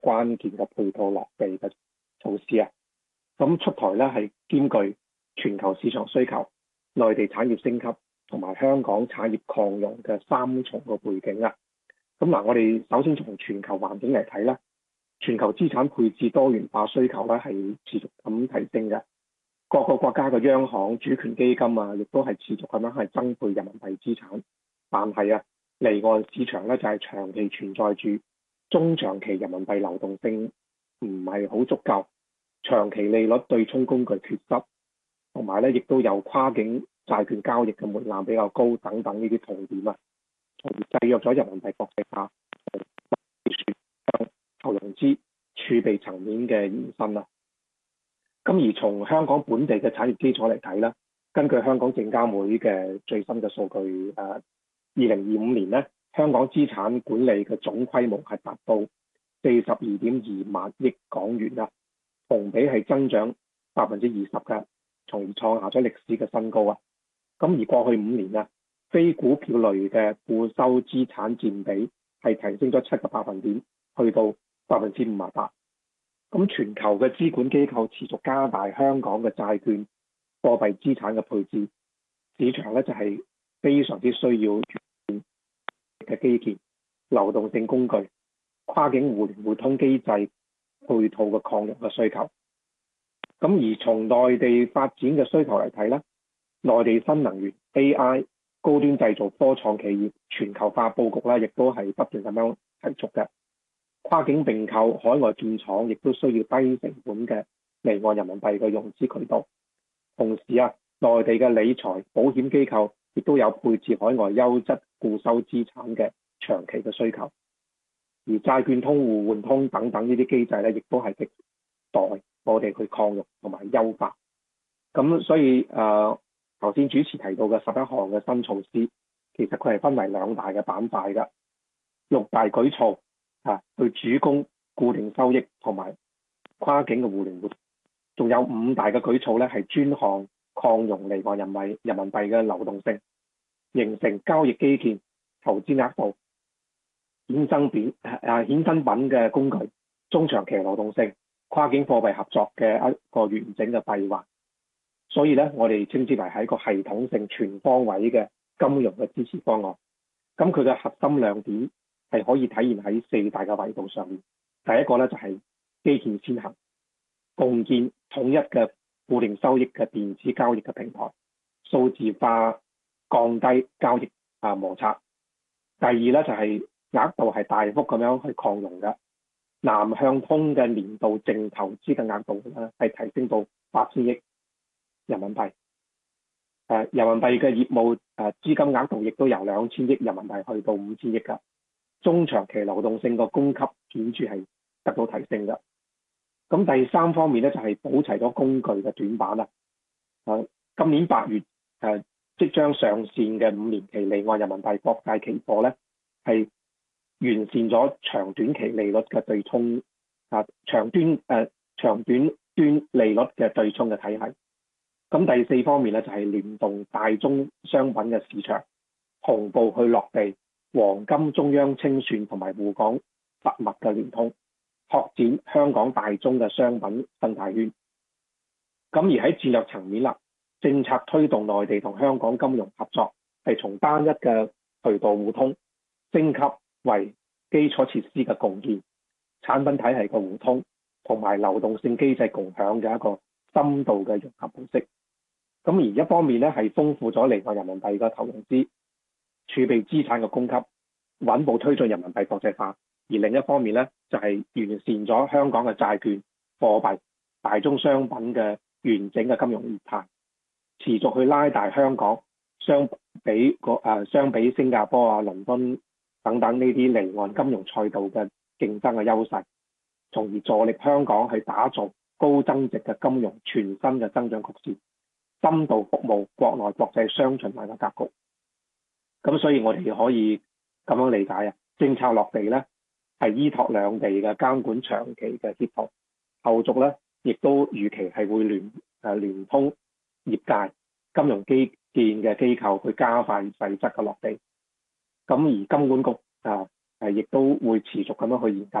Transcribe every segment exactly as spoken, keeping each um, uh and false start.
關鍵嘅配套落地嘅措施啊。咁出台咧係兼具全球市場需求、內地產業升級同埋香港產業擴容嘅三重個背景啊。咁嗱，我哋首先從全球環境嚟睇啦，全球資產配置多元化需求咧係持續咁提升嘅。各個國家嘅央行、主權基金啊，亦都係持續咁樣係增配人民幣資產。但係啊，離岸市場咧就係長期存在住中長期人民幣流動性唔係好足夠，長期利率對沖工具缺失，同埋咧亦都有跨境債券交易嘅門檻比較高等等呢啲痛點啊，從而制約咗人民幣國際化向投融資儲備層面嘅延伸啊。咁而從香港本地嘅產業基礎嚟睇咧，根據香港證監會嘅最新嘅數據，誒二零二五年咧，香港資產管理嘅總規模係達到四十二點二萬億港元啊，同比係增長百分之二十嘅，從而創下咗歷史嘅新高啊！咁而過去五年啊，非股票類嘅固收資產佔比係提升咗七個百分點，去到百分之五十八。咁全球嘅資管機構持續加大香港嘅債券、貨幣資產嘅配置，市場咧就係非常之需要嘅基建、流動性工具、跨境互聯互通機制配套嘅擴容嘅需求。咁而從內地發展嘅需求嚟睇咧，內地新能源、A I、高端製造、科創企業全球化佈局咧，亦都係不斷咁樣提速嘅。跨境並購、海外建廠，亦都需要低成本嘅離岸人民幣嘅融資渠道。同時啊，內地嘅理財保險機構亦都有配置海外優質固收資產嘅長期嘅需求。而債券通、互換通等等呢啲機制咧，亦都係亟待我哋去擴容同埋優化。咁所以誒，頭先主持提到嘅十一項嘅新措施，其實佢係分為兩大嘅板塊㗎，六大舉措。啊，去主攻固定收益同埋跨境嘅互聯互通，仲有五大嘅舉措咧，係專項擴容離岸人民幣人民幣嘅流動性，形成交易基建、投資額度、衍生品啊衍生品嘅工具、中長期流動性、跨境貨幣合作嘅一個完整嘅閉環。所以咧，我哋稱之為係一個系統性全方位嘅金融嘅支持方案。咁佢嘅核心亮點係可以體現喺四大嘅維度上面。第一個咧就係基建先行，共建統一嘅固定收益嘅電子交易嘅平台，數字化降低交易啊摩擦。第二咧就係額度係大幅咁樣去擴容嘅，南向通嘅年度淨投資嘅額度咧係提升到八千億人民幣。誒人民幣嘅業務誒資金額度亦都由兩千億人民幣去到五千億㗎。中長期流動性個供給顯著係得到提升嘅。咁第三方面咧就係補齊咗工具嘅短板啦。誒今年八月誒即將上線嘅五年期離岸人民幣國債期貨咧，係完善咗長短期利率嘅對沖啊，長端誒長短端利率嘅對沖嘅體系。咁第四方面咧就係聯動大宗商品嘅市場，同步去落地黃金中央清算同埋滬港實物嘅聯通，拓展香港大宗嘅商品生態圈。咁而喺戰略層面啦，政策推動內地同香港金融合作，係從單一嘅渠道互通升級為基礎設施嘅共建、產品體系嘅互通同埋流動性機制共享嘅一個深度嘅融合模式。咁而一方面咧係豐富咗離岸人民幣嘅投融資、儲備資產嘅供給，穩步推進人民幣國際化；而另一方面咧就係完善咗香港嘅債券、貨幣、大宗商品嘅完整嘅金融業態，持續去拉大香港相比個誒相比新加坡啊、倫敦等等呢啲離岸金融賽道嘅競爭嘅優勢，從而助力香港去打造高增值嘅金融全新嘅增長曲線，深度服務國內國際雙循環嘅格局。咁所以我哋可以咁樣理解啊，政策落地咧係依託兩地嘅監管長期嘅協同，後續咧亦都預期係會聯誒聯通業界金融基建嘅機構去加快細則嘅落地。咁而金管局啊係亦都會持續咁樣去研究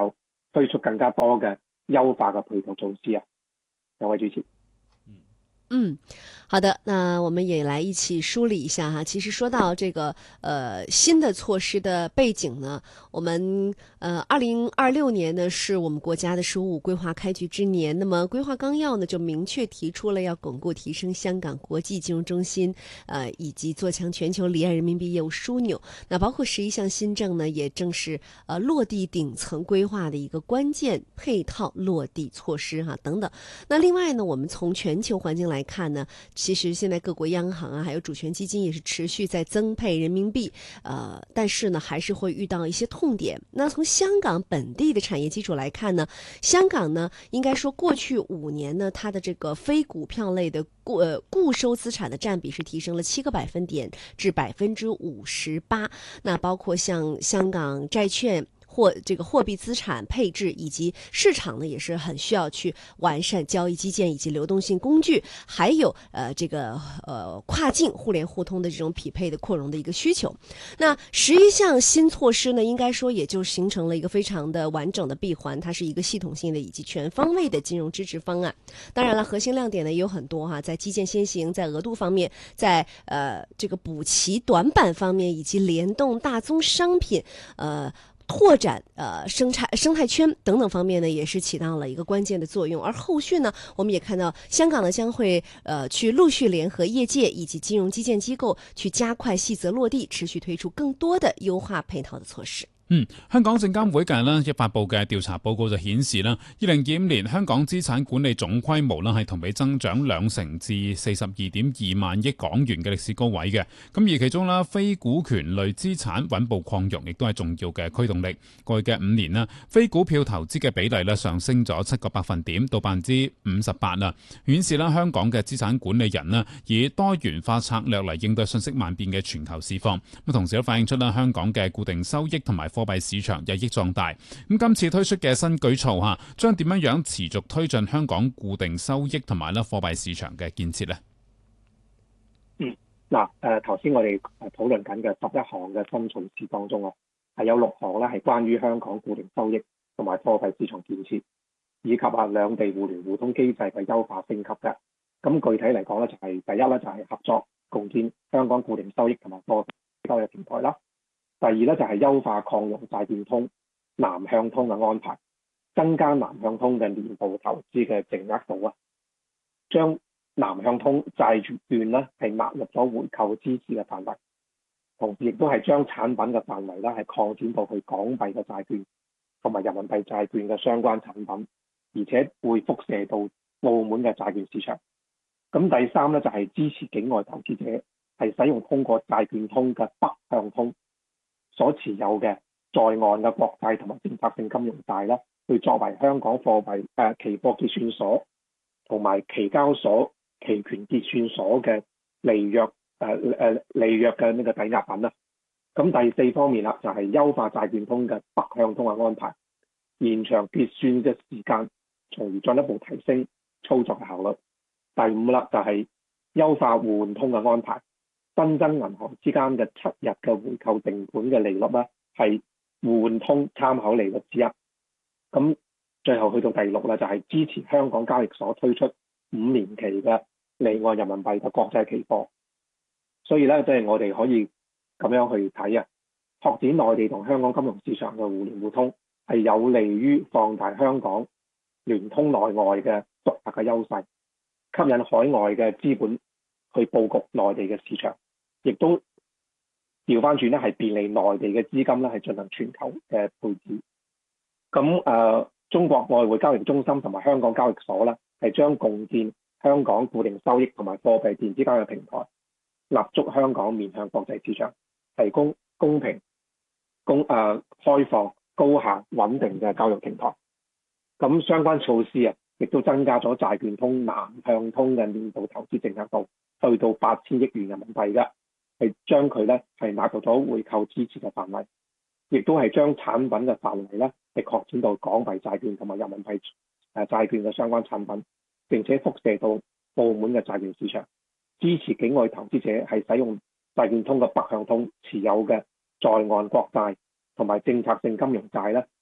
推出更加多嘅優化嘅配套措施啊。兩位主持。 嗯，好的，那我们也来一起梳理一下哈。其实说到这个呃新的措施的背景呢，我们呃二零二六年呢是我们国家的“十五五”规划开局之年。那么规划纲要呢就明确提出了要巩固提升香港国际金融中心，呃以及做强全球离岸人民币业务枢纽。那包括十一项新政呢，也正是呃落地顶层规划的一个关键配套落地措施哈等等。那另外呢，我们从全球环境来看呢，其实现在各国央行啊，还有主权基金也是持续在增配人民币，呃，但是呢，还是会遇到一些痛点。那从香港本地的产业基础来看呢，香港呢，应该说过去五年呢，它的这个非股票类的固呃固收资产的占比是提升了七个百分点至百分之五十八。那包括像香港债券。或这个货币资产配置以及市场呢，也是很需要去完善交易基建以及流动性工具，还有呃这个呃跨境互联互通的这种匹配的扩容的一个需求。那十一项新措施呢，应该说也就形成了一个非常的完整的闭环，它是一个系统性的以及全方位的金融支持方案。当然了，核心亮点呢也有很多哈，在基建先行，在额度方面，在呃这个补齐短板方面，以及联动大宗商品呃。拓展呃生态生态圈等等方面呢，也是起到了一个关键的作用。而后续呢，我们也看到香港呢将會呃去陸續聯合業界以及金融基建機構去加快細則落地，持續推出更多的優化配套的措施。 嗯，香港證監會近日咧一發布嘅調查報告就顯示啦，二零二五年香港資產管理總規模啦係同比增長兩成至四十二點二萬億港元嘅歷史高位嘅。咁而其中啦，非股權類資產穩步擴容，亦都係重要嘅驅動力。過去嘅五年啦，非股票投資嘅比例咧上升咗七個百分點到百分之五十八啦，顯示啦香港嘅資產管理人啦以多元化策略嚟應對信息萬變嘅全球市況。咁同時都反映出啦香港嘅固定收益同埋貨幣市場日益壯大。咁今次推出嘅新舉措嚇，將點樣樣持續推進香港固定收益同埋咧貨幣市場嘅建設呢？ 嗯，嗱誒頭先我哋討論緊嘅十一項嘅新措施當中啊，係有六項咧係關於香港固定收益同埋貨幣市場建設，以及啊兩地互聯互通機制嘅優化升級嘅。咁具體嚟講咧，就係第一咧就係合作共建香港固定收益同埋貨幣交易平台啦。第二咧就係優化擴容債券通、南向通嘅安排，增加南向通嘅年度投資嘅淨額度啊，將南向通債券咧係納入咗回購支持嘅範圍，同時亦都係將產品嘅範圍咧係擴展到去港幣嘅債券同埋人民幣債券嘅相關產品，而且會輻射到澳門嘅債券市場。咁第三咧就係支持境外投資者係使用通過債券通嘅北向通所持有嘅在岸嘅國債同埋政策性金融債咧，去作為香港貨幣誒、呃、期貨結算所同埋期交所期權結算所嘅離約誒誒離約嘅呢個抵押品啦。咁第四方面啦，就係、是、優化債券通嘅北向通嘅安排，延長結算嘅時間，從而進一步提升操作嘅效率。第五啦，就係、是、優化互換通嘅安排。新增銀行之間嘅七日嘅回購定本嘅利率咧，係互換通參考利率之一。咁最後去到第六啦，就係支持香港交易所推出五年期嘅離岸人民幣嘅國際期貨。所以咧，即係我哋可以咁樣去睇啊，拓展內地同香港金融市場嘅互聯互通，係有利於放大香港聯通內外嘅獨特嘅優勢，吸引海外嘅資本去佈局內地嘅市場，亦都調翻轉咧係便利內地嘅資金咧係進行全球嘅配置。咁誒、呃，中國外匯交易中心同埋香港交易所咧係將共建香港固定收益同埋貨幣電子交易平台，立足香港面向國際市場，提供公平、公誒、呃、開放、高效、穩定嘅交易平台。咁相關措施啊，亦都增加咗債券通南向通嘅年度投資淨額度，去到八千億元人民幣嘅，係將佢咧係納入咗回購支持嘅範圍，亦都係將產品嘅範圍咧係擴展到港幣債券同埋人民幣誒債券嘅相關產品，並且輻射到澳門嘅債券市場，支持境外投資者係使用債券通嘅北向通持有嘅在岸國債同埋政策性金融債咧，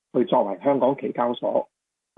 去作為香港期交所